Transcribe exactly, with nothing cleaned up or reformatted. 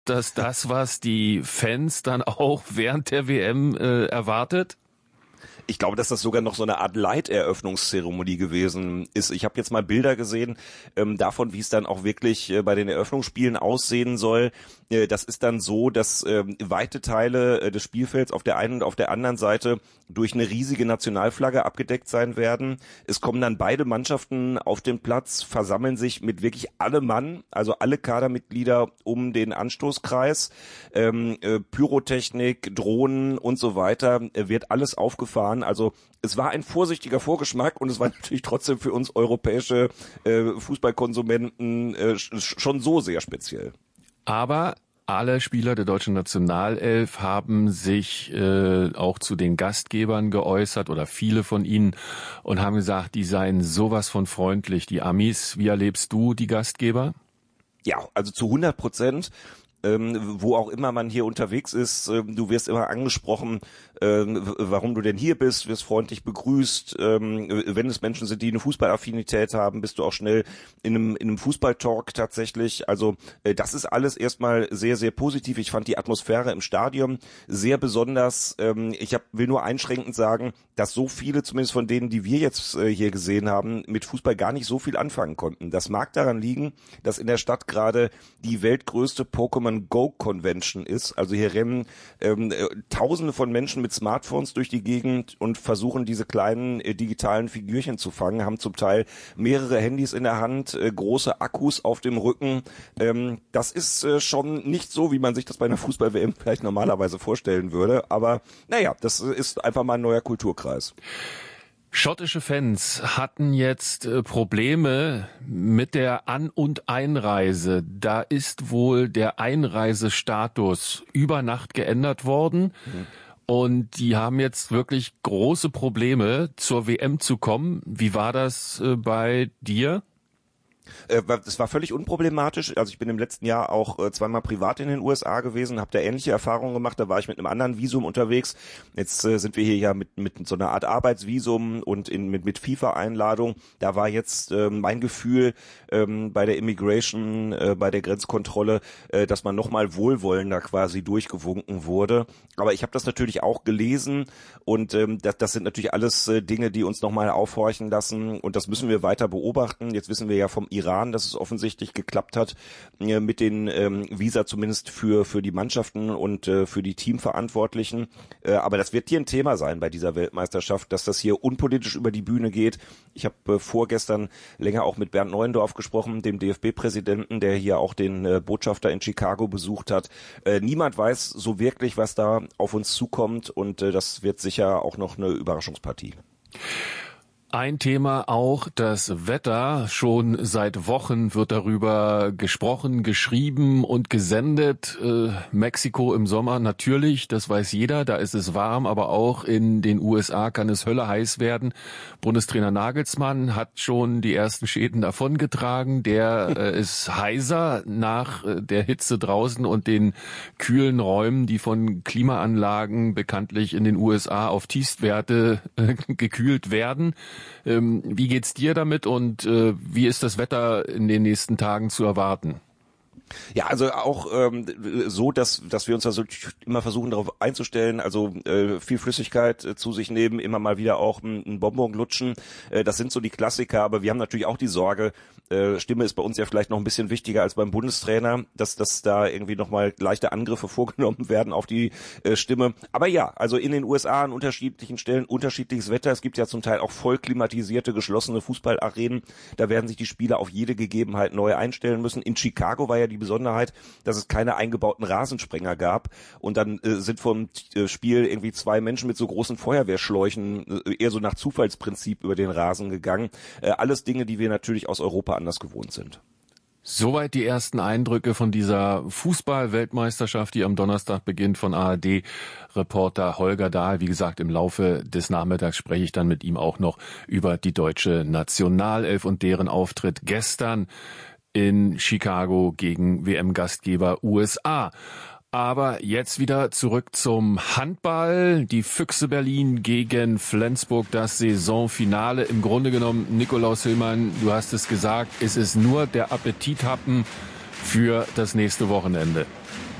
das das, was die Fans dann auch während der W M äh, erwartet? Ich glaube, dass das sogar noch so eine Art Leiteröffnungszeremonie gewesen ist. Ich habe jetzt mal Bilder gesehen ähm, davon, wie es dann auch wirklich äh, bei den Eröffnungsspielen aussehen soll. Äh, das ist dann so, dass äh, weite Teile äh, des Spielfelds auf der einen und auf der anderen Seite durch eine riesige Nationalflagge abgedeckt sein werden. Es kommen dann beide Mannschaften auf den Platz, versammeln sich mit wirklich allem Mann, also alle Kadermitglieder um den Anstoßkreis. Ähm, äh, Pyrotechnik, Drohnen und so weiter, äh, wird alles aufgefahren. Also es war ein vorsichtiger Vorgeschmack und es war natürlich trotzdem für uns europäische äh, Fußballkonsumenten äh, schon so sehr speziell. Aber alle Spieler der deutschen Nationalelf haben sich äh, auch zu den Gastgebern geäußert oder viele von ihnen und haben gesagt, die seien sowas von freundlich, die Amis. Wie erlebst du die Gastgeber? Ja, also zu hundert Prozent. Ähm, wo auch immer man hier unterwegs ist, ähm, du wirst immer angesprochen, ähm, warum du denn hier bist, wirst freundlich begrüßt. Ähm, wenn es Menschen sind, die eine Fußballaffinität haben, bist du auch schnell in einem, in einem Fußballtalk tatsächlich. Also äh, das ist alles erstmal sehr, sehr positiv. Ich fand die Atmosphäre im Stadion sehr besonders. Ähm, ich hab, will nur einschränkend sagen, dass so viele, zumindest von denen, die wir jetzt äh, hier gesehen haben, mit Fußball gar nicht so viel anfangen konnten. Das mag daran liegen, dass in der Stadt gerade die weltgrößte Pokémon Go Convention ist. Also hier rennen ähm, äh, Tausende von Menschen mit Smartphones durch die Gegend und versuchen diese kleinen äh, digitalen Figürchen zu fangen, haben zum Teil mehrere Handys in der Hand, äh, große Akkus auf dem Rücken. Ähm, das ist äh, schon nicht so, wie man sich das bei einer Fußball-W M vielleicht normalerweise vorstellen würde. Aber naja, das ist einfach mal ein neuer Kulturkreis. Schottische Fans hatten jetzt äh, Probleme mit der An- und Einreise. Da ist wohl der Einreisestatus über Nacht geändert worden. Mhm. Und die haben jetzt wirklich große Probleme, zur W M zu kommen. Wie war das äh, bei dir? Das war völlig unproblematisch. Also ich bin im letzten Jahr auch äh, zweimal privat in den U S A gewesen, habe da ähnliche Erfahrungen gemacht. Da war ich mit einem anderen Visum unterwegs. Jetzt äh, sind wir hier ja mit mit so einer Art Arbeitsvisum und in, mit mit FIFA-Einladung. Da war jetzt äh, mein Gefühl ähm, bei der Immigration, äh, bei der Grenzkontrolle, äh, dass man nochmal wohlwollender quasi durchgewunken wurde. Aber ich habe das natürlich auch gelesen und ähm, das, das sind natürlich alles äh, Dinge, die uns nochmal aufhorchen lassen und das müssen wir weiter beobachten. Jetzt wissen wir ja vom Iran, dass es offensichtlich geklappt hat äh, mit den ähm, Visa zumindest für für die Mannschaften und äh, für die Teamverantwortlichen. Äh, aber das wird hier ein Thema sein bei dieser Weltmeisterschaft, dass das hier unpolitisch über die Bühne geht. Ich habe äh, vorgestern länger auch mit Bernd Neuendorf gesprochen, dem D F B-Präsidenten, der hier auch den äh, Botschafter in Chicago besucht hat. Äh, niemand weiß so wirklich, was da auf uns zukommt und äh, das wird sicher auch noch eine Überraschungspartie. Ein Thema auch das Wetter. Schon seit Wochen wird darüber gesprochen, geschrieben und gesendet. Äh, Mexiko im Sommer natürlich, das weiß jeder, da ist es warm, aber auch in den U S A kann es Hölle heiß werden. Bundestrainer Nagelsmann hat schon die ersten Schäden davongetragen. Der äh, ist heiser nach äh, der Hitze draußen und den kühlen Räumen, die von Klimaanlagen bekanntlich in den U S A auf Tiefstwerte äh, gekühlt werden. Ähm, wie geht's dir damit und äh, wie ist das Wetter in den nächsten Tagen zu erwarten? Ja, also auch ähm, so, dass dass wir uns also immer versuchen darauf einzustellen, also äh, viel Flüssigkeit äh, zu sich nehmen, immer mal wieder auch ein, ein Bonbon lutschen, äh, das sind so die Klassiker, aber wir haben natürlich auch die Sorge, äh, Stimme ist bei uns ja vielleicht noch ein bisschen wichtiger als beim Bundestrainer, dass dass da irgendwie nochmal leichte Angriffe vorgenommen werden auf die äh, Stimme. Aber ja, also in den U S A an unterschiedlichen Stellen unterschiedliches Wetter, es gibt ja zum Teil auch voll klimatisierte, geschlossene Fußballarenen, da werden sich die Spieler auf jede Gegebenheit neu einstellen müssen. In Chicago war ja die Besonderheit, dass es keine eingebauten Rasensprenger gab und dann äh, sind vom äh, Spiel irgendwie zwei Menschen mit so großen Feuerwehrschläuchen äh, eher so nach Zufallsprinzip über den Rasen gegangen. Äh, alles Dinge, die wir natürlich aus Europa anders gewohnt sind. Soweit die ersten Eindrücke von dieser Fußball-Weltmeisterschaft, die am Donnerstag beginnt, von A R D-Reporter Holger Dahl. Wie gesagt, im Laufe des Nachmittags spreche ich dann mit ihm auch noch über die deutsche Nationalelf und deren Auftritt gestern in Chicago gegen W M-Gastgeber U S A. Aber jetzt wieder zurück zum Handball. Die Füchse Berlin gegen Flensburg, das Saisonfinale. Im Grunde genommen, Nikolaus Hillmann, du hast es gesagt, es ist nur der Appetithappen für das nächste Wochenende.